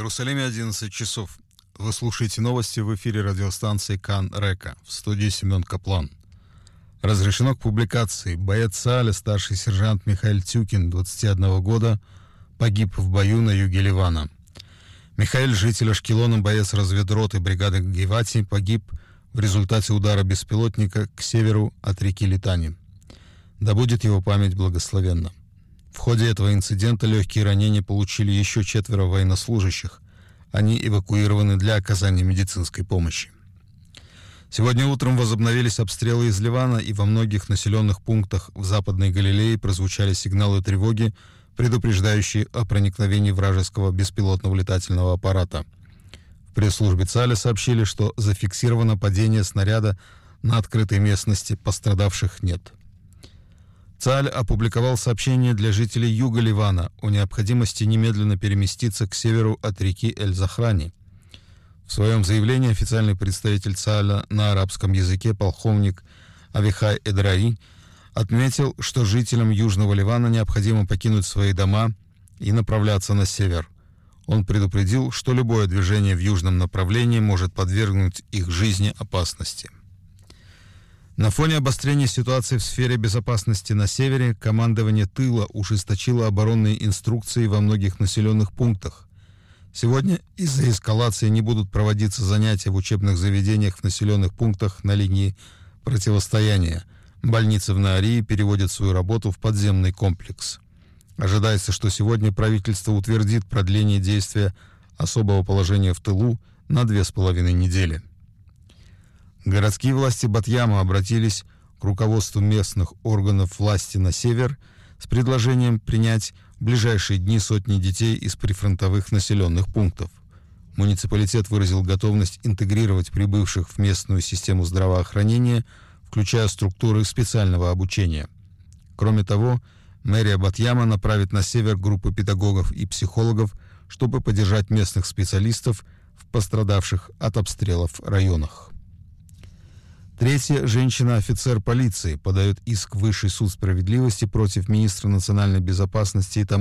Иерусалиме 11 часов. Вы слушаете новости в эфире радиостанции Кан Река. В студии Семен Каплан. Разрешено к публикации. Боец Цааля, старший сержант Михаил Тюкин, 21 года, погиб в бою на юге Ливана. Михаил, житель Ашкелона, боец разведроты бригады Гевати, погиб в результате удара беспилотника к северу от реки Литани. Да будет его память благословенна. В ходе этого инцидента легкие ранения получили еще 4 военнослужащих. Они эвакуированы для оказания медицинской помощи. Сегодня утром возобновились обстрелы из Ливана, и во многих населенных пунктах в Западной Галилее прозвучали сигналы тревоги, предупреждающие о проникновении вражеского беспилотного летательного аппарата. В пресс-службе Цааля сообщили, что зафиксировано падение снаряда на открытой местности, пострадавших нет. Цааль опубликовал сообщение для жителей юга Ливана о необходимости немедленно переместиться к северу от реки Эль-Захрани. В своем заявлении официальный представитель Цааля на арабском языке полковник Авихай Эдраи отметил, что жителям Южного Ливана необходимо покинуть свои дома и направляться на север. Он предупредил, что любое движение в южном направлении может подвергнуть их жизни опасности. На фоне обострения ситуации в сфере безопасности на севере командование тыла ужесточило оборонные инструкции во многих населенных пунктах. Сегодня из-за эскалации не будут проводиться занятия в учебных заведениях в населенных пунктах на линии противостояния. Больницы в Наарии переводят свою работу в подземный комплекс. Ожидается, что сегодня правительство утвердит продление действия особого положения в тылу на 2,5 недели. Городские власти Бат-Яма обратились к руководству местных органов власти на север с предложением принять в ближайшие дни сотни детей из прифронтовых населенных пунктов. Муниципалитет выразил готовность интегрировать прибывших в местную систему здравоохранения, включая структуры специального обучения. Кроме того, мэрия Бат-Яма направит на север группы педагогов и психологов, чтобы поддержать местных специалистов в пострадавших от обстрелов районах. Третья женщина-офицер полиции подает иск в Высший суд справедливости против министра национальной безопасности и